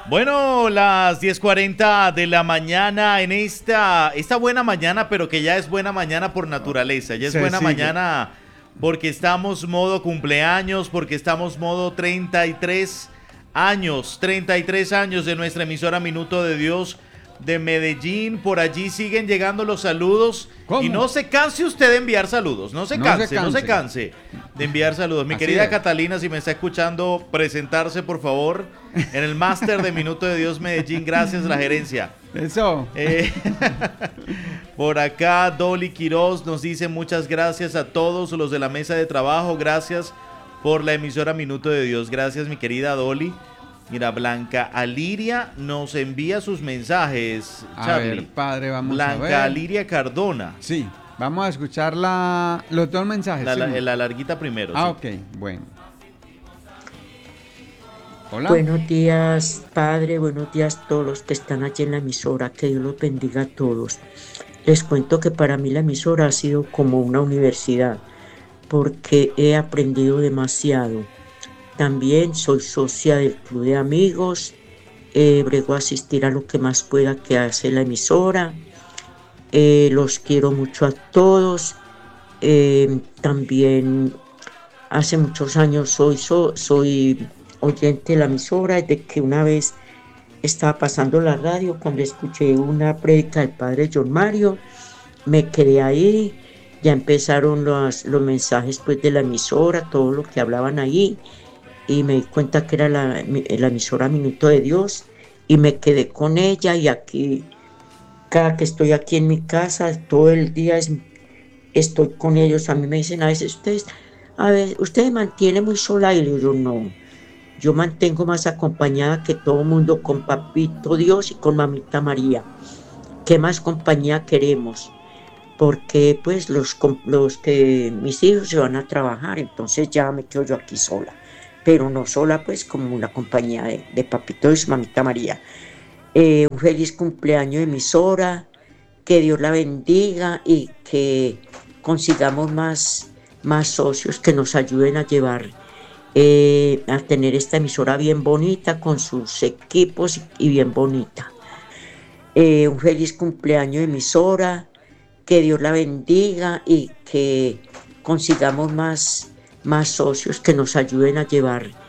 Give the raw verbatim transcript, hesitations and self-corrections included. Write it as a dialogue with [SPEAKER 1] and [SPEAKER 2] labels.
[SPEAKER 1] Bueno, las diez cuarenta de la mañana en esta, esta buena mañana, pero que ya es buena mañana por naturaleza, ya es
[SPEAKER 2] Se
[SPEAKER 1] buena
[SPEAKER 2] sigue.
[SPEAKER 1] mañana porque estamos modo cumpleaños, porque estamos modo treinta y tres años, treinta y tres años de nuestra emisora Minuto de Dios de Medellín. Por allí siguen llegando los saludos y
[SPEAKER 2] ¿Cómo?
[SPEAKER 1] no se canse usted de enviar saludos, no se
[SPEAKER 2] No se
[SPEAKER 1] canse, no se
[SPEAKER 2] canse.
[SPEAKER 1] canse de enviar saludos. Mi
[SPEAKER 2] Así
[SPEAKER 1] querida
[SPEAKER 2] es.
[SPEAKER 1] Catalina, si me está escuchando, presentarse por favor en el máster de Minuto de Dios Medellín. Gracias, la gerencia.
[SPEAKER 2] Eso.
[SPEAKER 1] Eh, por acá Dolly Quiroz nos dice muchas gracias a todos los de la mesa de trabajo, gracias por la emisora Minuto de Dios. Gracias, mi querida Dolly. Mira, Blanca Aliria nos envía sus mensajes,
[SPEAKER 2] A
[SPEAKER 1] Charlie.
[SPEAKER 2] ver, padre, vamos a
[SPEAKER 1] Blanca
[SPEAKER 2] ver.
[SPEAKER 1] Aliria Cardona.
[SPEAKER 2] Sí, vamos a escuchar la, los dos mensajes.
[SPEAKER 1] La,
[SPEAKER 2] ¿sí?
[SPEAKER 1] la, la larguita primero.
[SPEAKER 2] Ah,
[SPEAKER 1] sí.
[SPEAKER 2] ok, bueno. Hola.
[SPEAKER 3] Buenos días, Padre, buenos días a todos los que están allí en la emisora, que Dios los bendiga a todos. Les cuento que para mí la emisora ha sido como una universidad, porque he aprendido demasiado. También soy socia del club de amigos, eh, brego a asistir a lo que más pueda que hace la emisora. Eh, los quiero mucho a todos. Eh, también hace muchos años soy, so- soy oyente de la emisora, desde que una vez estaba pasando la radio, cuando escuché una prédica del padre John Mario, me quedé ahí, ya empezaron los, los mensajes pues, de la emisora, todo lo que hablaban ahí, y me di cuenta que era la, la emisora Minuto de Dios, y me quedé con ella, y aquí, cada que estoy aquí en mi casa, todo el día es estoy con ellos. A mí me dicen a veces, ustedes, a ver, usted me mantiene muy sola, y le digo, no, yo mantengo más acompañada que todo el mundo con Papito Dios y con Mamita María. ¿Qué más compañía queremos? Porque pues los, com- los que mis hijos se van a trabajar, entonces ya me quedo yo aquí sola, pero no sola pues como una compañía de, de Papito Dios y Mamita María. Eh, un feliz cumpleaños emisora, que Dios la bendiga y que consigamos más, más socios que nos ayuden a llevar, eh, a tener esta emisora bien bonita con sus equipos y bien bonita. Eh, un feliz cumpleaños emisora, que Dios la bendiga y que consigamos más, más socios que nos ayuden a llevar